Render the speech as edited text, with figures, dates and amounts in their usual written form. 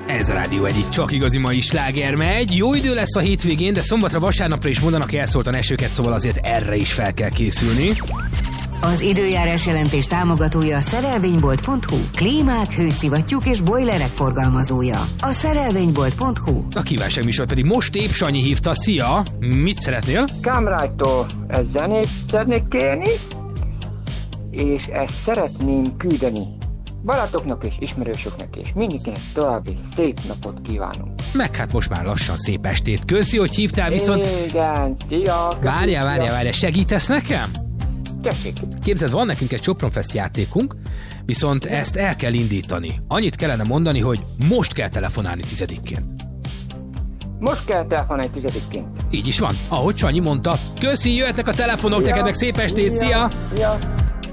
Ez a Rádió egyik csak igazi mai sláger megy. Jó idő lesz a hétvégén, de szombatra, vasárnapra is mondanak elszóltan esőket, szóval azért erre is fel kell készülni. Az időjárás jelentés támogatója a szerelvénybolt.hu. Klímák, hőszivattyúk és bojlerek forgalmazója. A szerelvénybolt.hu. A kívánság műsor pedig most épp Sanyi hívta. Szia! Mit szeretnél? Kámrájtól egy zenét szeretnék kérni, és ezt szeretném küldeni barátoknak és ismerősöknek, és mindenkinek további szép napot kívánunk. Meg hát most már lassan szép estét. Köszi, hogy hívtál, viszont... Igen, szia! Várjál, segítesz nekem? Tessék. Képzeld, van nekünk egy Sopronfest játékunk, viszont ezt el kell indítani. Annyit kellene mondani, hogy most kell telefonálni 10-én. Most kell telefonálni 10-én. Így is van, ahogy Sanyi mondta. Köszi, jöhetnek a telefonok, neked meg szép estét, szia! Ja.